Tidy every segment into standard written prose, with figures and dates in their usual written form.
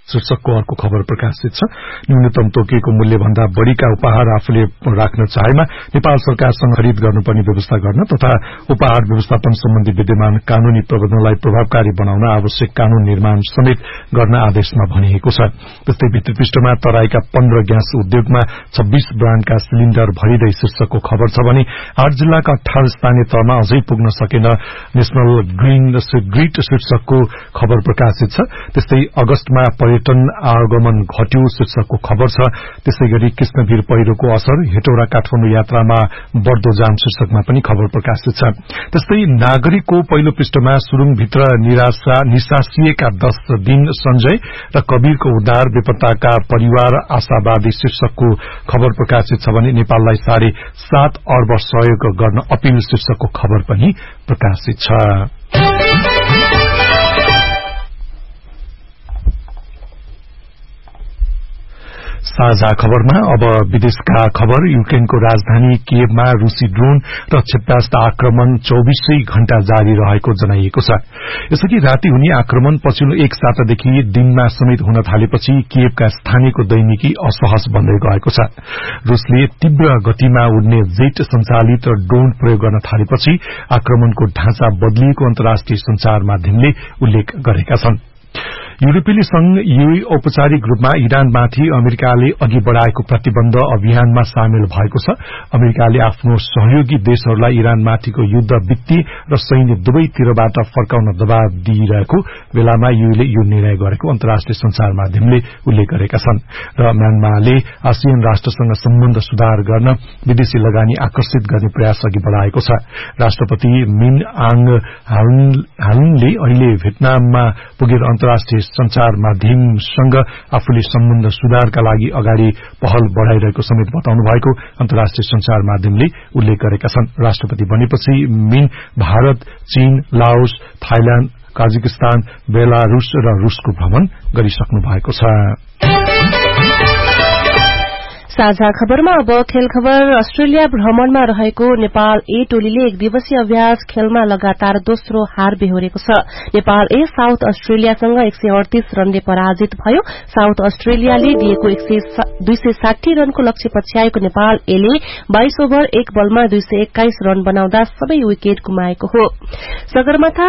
शीर्षकको अर्को खबर प्रकाशित छ। न्यूनतम तोकिएको मूल्य भन्दा बढ़ीका उपहार आफूले राख्न चाहेमा नेपाल सरकारसँग खरिद गर्नुपर्ने व्यवस्था गर्न तथा उपहार व्यवस्थापन सम्बन्धी विद्यमान कानूनी प्रबन्धनलाई प्रभावकारी बनाउन आवश्यक कानून निर्माण समेत गर्न आदेशमा भनिएको छ। त्यस्तै भित्री पृष्ठमा तराईका 15 ग्यास उद्योगमा 26 ब्रान्डका सिलिण्डर भरिँदै शीर्षकको खबर छ भने 8 जिल्लाका 18 स्थानीय तहमा अझै पुग्न सकेन नेशनल ग्रिड शीर्षकको खबर प्रकाशित छ। त्यस्तै अगस्तमा पर्यटन आगमन घट्यो शीर्षकको खबर छ। त्यसैगरी कृष्णवीर पहिरोको असर हेटौडा काठमाडौँ यात्रामा बढ्दो जाम शीर्षकमा पनि खबर प्रकाशित छ। त्यस्तै नागरिकको पहिलो पृष्ठमा सुरुङभित्र निसासिएका 10 दिन सञ्जय र कबीरको उद्धार बेपत्ताका परिवार आशावादी शीर्षकको खबर प्रकाशित छ भने नेपाललाई 7.5 अर्ब सहयोग गर्न अपील शीर्षकको खबर पनि प्रकाशित छ। साझा खबरमा अब विदेशका खबर। युक्रेनको राजधानी कियवमा रूसी ड्रोन र क्षेपणास्त्र आक्रमण 24 घण्टा जारी रहेको जनाइएको छ। यसअघि राति हुने आक्रमण पछिल्लो एक सातादेखि दिनमा समेत हुन थालेपछि कियवका स्थानीयको दैनिकी असहज बन्दै गएको छ। रूसले तीव्र गतिमा उड्ने जेट सञ्चालित ड्रोन प्रयोग गर्न थालेपछि आक्रमणको ढाँचा बदलिएको अन्तर्राष्ट्रिय संचार माध्यमले उल्लेख गरेका छन्। यूरोपेली संघ यूए औपचारिक रूपमा इरानमाथि अमेरिकाले अघि बढ़ाएको प्रतिबन्ध अभियानमा सामेल भएको छ। अमेरिकाले आफ्नो सहयोगी देशहरूलाई इरानमाथिको युद्ध वित्तीय र सैन्य दुवैतिरबाट फर्काउन दबाव दिइरहेको बेलामा यूएले यो निर्णय गरेको अन्तर्राष्ट्रिय संचार माध्यमले उल्लेख गरेका छन्। र म्यानमारले आसियान राष्ट्रसँग सम्बन्ध सुधार गर्न विदेशी लगानी आकर्षित गर्ने प्रयास अघि बढ़ाएको छ। राष्ट्रपति मिन आङ ह्यालङले अहिले भियतनाममा पुगेर अन्तर्राष्ट्रिय संचार माध्यमसँग आफूले सम्बन्ध सुधारका लागि अगाडि पहल बढ़ाइरहेको समेत बताउनु भएको अन्तर्राष्ट्रिय संचार माध्यमले उल्लेख गरेका छन्। राष्ट्रपति बनेपछि मिन भारत, चीन, लाओस, थाइल्याण्ड, काजाकिस्तान, बेलारूस र रूसको भ्रमण गरिसक्नु भएको छ। साझा खबरमा अब खेल खबर। अस्ट्रेलिया भ्रमणमा रहेको नेपाल ए टोलीले एक दिवसीय अभ्यास खेलमा लगातार दोस्रो हार बेहोरेको छ। नेपाल ए साउथ अस्ट्रेलियासँग 138 रनले पराजित भयो। साउथ अस्ट्रेलियाले दिएको 260 रनको लक्ष्य पछ्याएको नेपाल एले 22 ओभर 1 बलमा 221 रन बनाउँदा सबै विकेट गुमाएको हो। सगरमाथा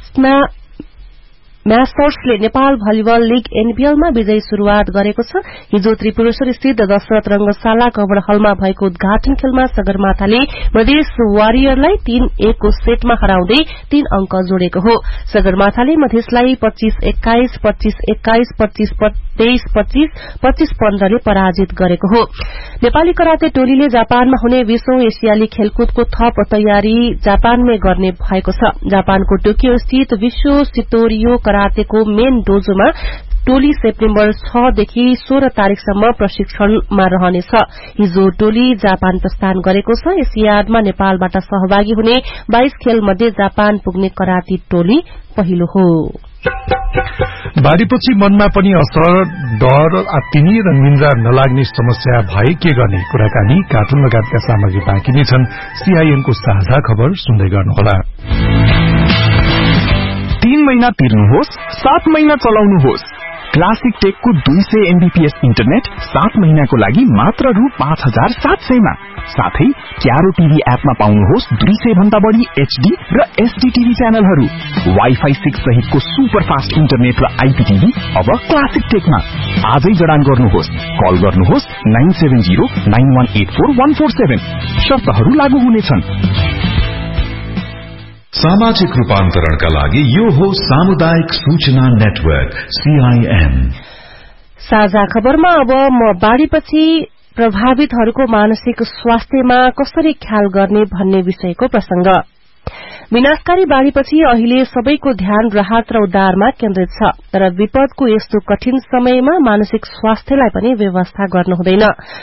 म्यास्टर्सले नेपाल भलिबल लीग एनबीएलमा विजयी शुरूआत गरेको छ। हिजो त्रिपुरेश्वर स्थित दशरथ रंगशाला कवर हलमा भएको उद्घाटन खेलमा सगरमाथाले मधेस वारियरलाई 3-1 को सेटमा हराउँदै 3 अंक जोडेको हो। सगरमाथाले मधेसलाई 25-21, 25-21, 25-23, 25-15 ले पराजित गरेको हो। नेपाली कराते टोलीले जापानमा हुने 20औं एसियाली खेलकुदको थप तयारी जापानमै गर्ने भएको छ। जापानको टोकियो स्थित विश्व सितोरियो करातेको मेन डोजोमा टोली सेप्टेम्बर 6 देखि 16 तारिकसम्म प्रशिक्षणमा रहनेछ। हिजो टोली जापान प्रस्थान गरेको छ। एसियाडमा नेपालबाट सहभागी हुने 22 खेल मध्ये जापान पुग्ने कराते टोली पहिलो हो। बाढ़ीपछि मनमा पनि असर, डर, आत्तिनी र निन्द्रा नलाग्ने समस्या भए के गर्ने? कुराकानी, कार्टुन लगायतका सामग्री बाँकी नै छन्। सीआईएनको साझा खबर सुन्दै गर्नुहोला। 3 महिना तिर्नुहोस्, 7 महिना चलाउनुहोस्। क्लासिक टेकको 200 एमबीपीएस इन्टरनेट 7 महिनाको लागि मात्र रु 5700 मा। साथै क्यारो टिभी एपमा पाउनुहोस् 200 भन्दा बढी एचडी र एसडी टिभी च्यानलहरू। वाइफाई 6 सहितको सुपर फास्ट इन्टरनेट र आईपीटीभी अब क्लासिक टेकमा। आजै जडान गर्नुहोस्। कल गर्नुहोस् 9709184147। शर्तहरू लागू हुनेछन्। सामाजिक रूपान्तरणका लागि यो हो सामुदायिक सूचना नेटवर्क सीआईएन। साझा खबरमा अब म बाढ़ीपछि प्रभावितहरूको मानसिक स्वास्थ्यमा कसरी ख्याल गर्ने भन्ने विषयको प्रसंग। विनाशकारी बाढ़ीपछि अहिले सबैको ध्यान राहत र उद्धारमा केन्द्रित छ। तर विपदको यस्तो कठिन समयमा मानसिक स्वास्थ्यलाई पनि व्यवस्था गर्नु हुँदैन।